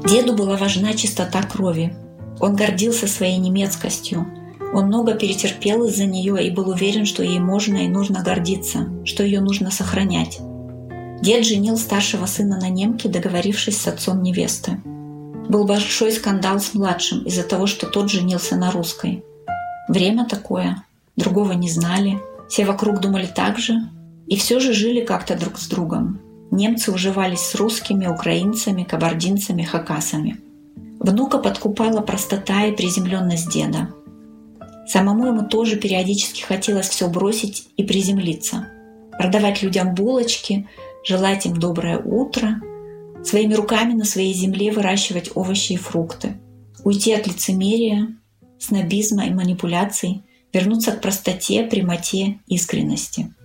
Деду была важна чистота крови. Он гордился своей немецкостью. Он много перетерпел из-за нее и был уверен, что ей можно и нужно гордиться, что ее нужно сохранять. Дед женил старшего сына на немке, договорившись с отцом невесты. Был большой скандал с младшим из-за того, что тот женился на русской. Время такое, другого не знали, все вокруг думали так же, и все же жили как-то друг с другом. Немцы уживались с русскими, украинцами, кабардинцами, хакасами. Внука подкупала простота и приземленность деда. Самому ему тоже периодически хотелось все бросить и приземлиться. Продавать людям булочки, желать им доброе утро, своими руками на своей земле выращивать овощи и фрукты, уйти от лицемерия, снобизма и манипуляций, вернуться к простоте, прямоте, искренности.